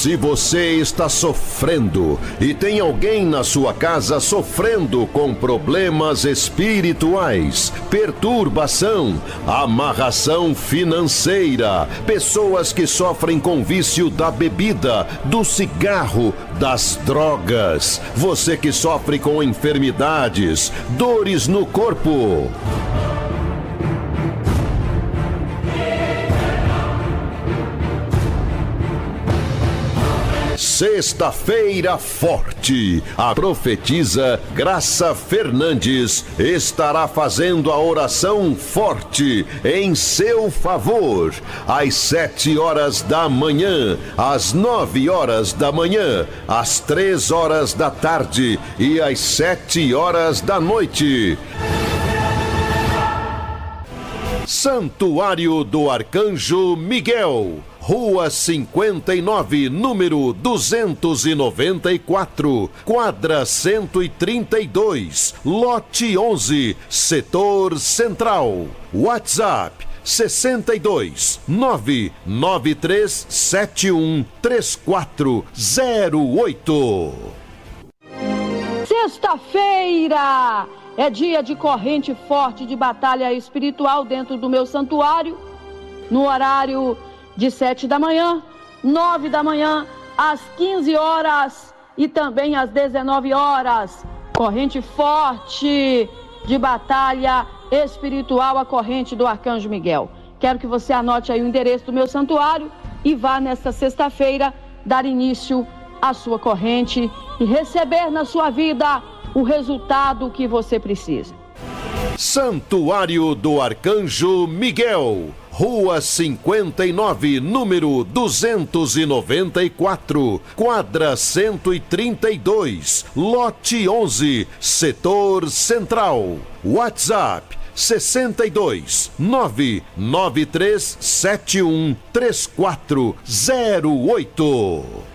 Se você está sofrendo e tem alguém na sua casa sofrendo com problemas espirituais, perturbação, amarração financeira, pessoas que sofrem com vício da bebida, do cigarro, das drogas, você que sofre com enfermidades, dores no corpo. Sexta-feira Forte, a profetisa Graça Fernandes estará fazendo a oração forte em seu favor, às 7 horas da manhã, às 9 horas da manhã, às 3 horas da tarde e às 7 horas da noite. Santuário do Arcanjo Miguel, Rua 59, número 294, quadra 132, lote 11, setor central. WhatsApp 62 99371 3408. Sexta-feira é dia de corrente forte de batalha espiritual dentro do meu santuário, no horário de 7 da manhã, 9 da manhã, às 15 horas e também às 19 horas. Corrente forte de batalha espiritual, a corrente do Arcanjo Miguel. Quero que você anote aí o endereço do meu santuário e vá nesta sexta-feira dar início à sua corrente e receber na sua vida o resultado que você precisa. Santuário do Arcanjo Miguel, Rua 59, número 294, quadra 132, lote 11, setor central. WhatsApp 62 99371 3408.